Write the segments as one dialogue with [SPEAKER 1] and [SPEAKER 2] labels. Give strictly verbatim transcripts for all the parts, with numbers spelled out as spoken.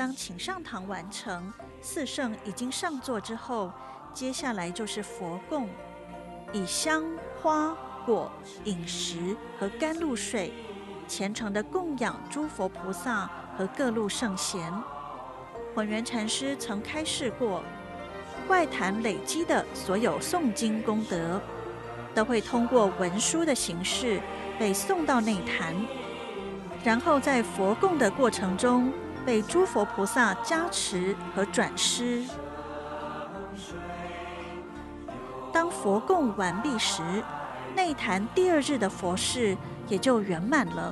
[SPEAKER 1] 当请上堂完成，四圣已经上座之后，接下来就是佛供，以香、花、果、饮食和甘露水虔诚地供养诸佛菩萨和各路圣贤。混元禅师曾开示过，外坛累积的所有诵经功德，都会通过文书的形式被送到内坛，然后在佛供的过程中被诸佛菩萨加持和转施。当佛供完毕时，内坛第二日的佛事也就圆满了。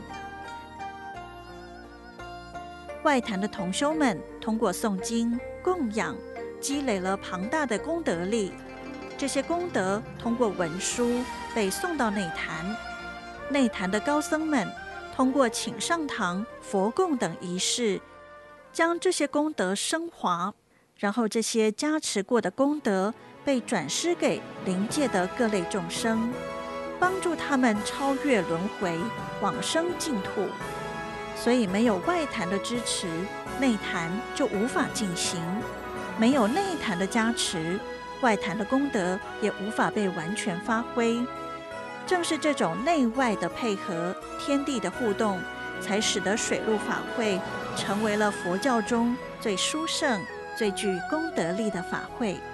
[SPEAKER 1] 外坛的同修们通过诵经供养，积累了庞大的功德力，这些功德通过文书被送到内坛。内坛的高僧们通过请上堂、佛供等仪式，将这些功德升华，然后这些加持过的功德被转施给灵界的各类众生，帮助他们超越轮回，往生净土。所以没有外坛的支持，内坛就无法进行；没有内坛的加持，外坛的功德也无法被完全发挥。正是这种内外的配合，天地的互动，才使得水陆法会成为了佛教中最殊胜、最具功德力的法会。